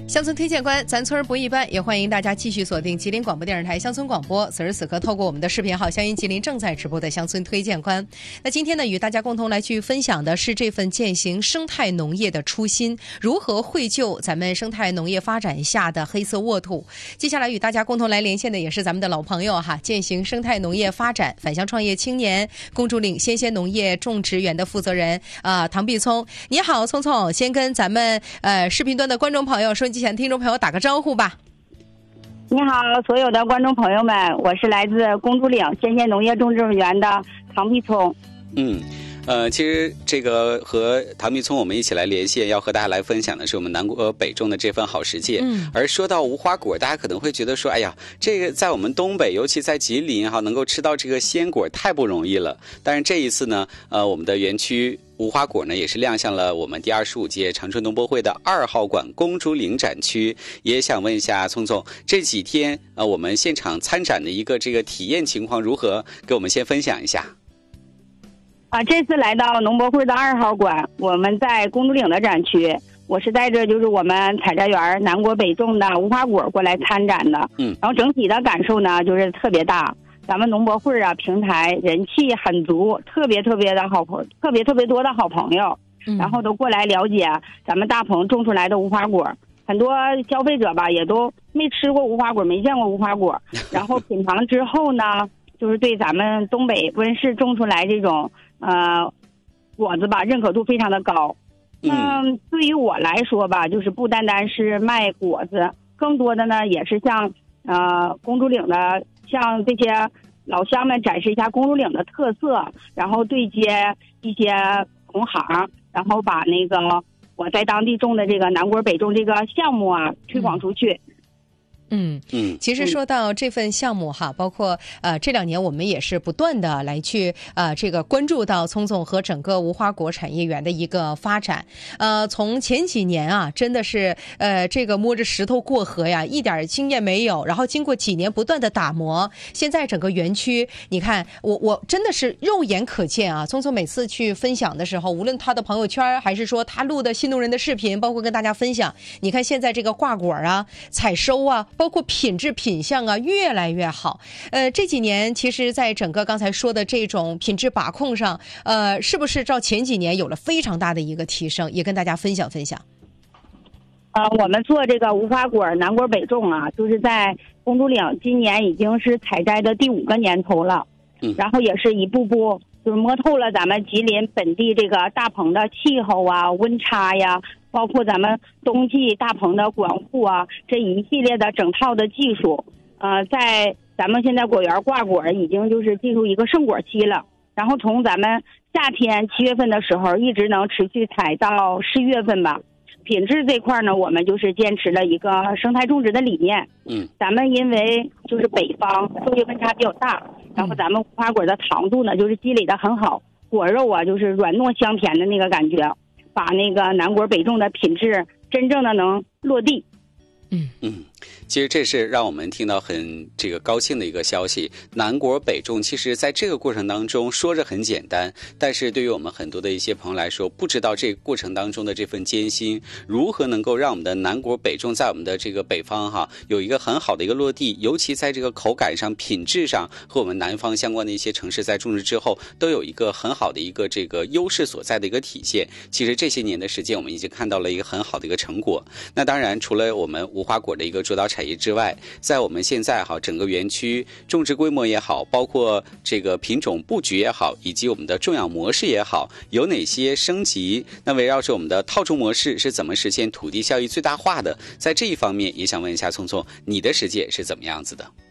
乡村推荐官，咱村不一般，也欢迎大家继续锁定吉林广播电视台乡村广播。此时此刻，透过我们的视频号“乡音吉林”正在直播的乡村推荐官。那今天呢，与大家共同来去分享的是这份践行生态农业的初心，如何绘就咱们生态农业发展下的黑色沃土。接下来与大家共同来连线的也是咱们的老朋友哈，践行生态农业发展返乡创业青年公主岭鲜鲜农业种植园的负责人唐碧聪。你好，聪聪，先跟咱们视频端的观众朋友、收音机前的听众朋友打个招呼吧。 你好，所有的观众朋友们，我是来自公主岭鲜鲜农业种植园的唐碧聪。 其实这个和唐碧聪我们一起来连线，要和大家来分享的是我们南国北种的这份好实践。而说到无花果，大家可能会觉得说，哎呀，这个在我们东北，尤其在吉林哈，能够吃到这个鲜果太不容易了。但是这一次呢，我们的园区无花果呢，也是亮相了我们第25届长春农博会的2号馆公主岭展区。也想问一下聪聪，这几天我们现场参展的一个这个体验情况如何？给我们先分享一下。 这次来到农博会的2号馆，我们在公主岭的展区，我是带着就是我们采摘园南国北种的无花果过来参展的。然后整体的感受呢，就是特别大。咱们农博会平台人气很足，特别多的好朋友，然后都过来了解咱们大棚种出来的无花果。很多消费者吧也都没吃过无花果，没见过无花果，然后品尝之后呢，就是对咱们东北温室种出来这种果子吧认可度非常的高。对于我来说吧，就是不单单是卖果子，更多的呢也是像公主岭的向这些老乡们展示一下公主岭的特色，然后对接一些同行，然后把那个我在当地种的这个南国北种这个项目推广出去。 其实说到这份项目哈，包括这2年我们也是不断的来去这个关注到聪聪和整个无花果产业园的一个发展。从前几年真的是这个摸着石头过河呀，一点经验没有，然后经过几年不断的打磨，现在整个园区你看我真的是肉眼可见聪聪每次去分享的时候，无论他的朋友圈还是说他录的新农人的视频，包括跟大家分享，你看现在这个挂果采收包括品质品相越来越好。这几年其实在整个刚才说的这种品质把控上是不是照前几年有了非常大的一个提升，也跟大家分享分享。 我们做这个无花果南国北种就是在公主岭今年已经是采摘的第5个年头了。然后也是一步步就是摸透了咱们吉林本地这个大棚的气候温差呀，包括咱们冬季大棚的管护这一系列的整套的技术。在咱们现在果园挂果已经就是进入一个盛果期了，然后从咱们夏天7月份的时候一直能持续采到10月份吧。品质这块呢，我们就是坚持了一个生态种植的理念。咱们因为就是北方昼夜温差比较大，然后咱们无花果的糖度呢就是积累的很好，果肉就是软糯香甜的那个感觉，把那个南国北种的品质真正的能落地。 其实这是让我们听到很这个高兴的一个消息。南国北种其实在这个过程当中说着很简单，但是对于我们很多的一些朋友来说，不知道这个过程当中的这份艰辛，如何能够让我们的南国北种在我们的这个北方有一个很好的一个落地，尤其在这个口感上品质上和我们南方相关的一些城市在种植之后都有一个很好的一个这个优势所在的一个体现。其实这些年的时间我们已经看到了一个很好的一个成果。那当然除了我们无花果的一个主导产业之外，在我们现在整个园区种植规模也好，包括这个品种布局也好，以及我们的种养模式也好，有哪些升级？那围绕着我们的套种模式是怎么实现土地效益最大化的？在这一方面也想问一下聪聪，你的实践是怎么样子的？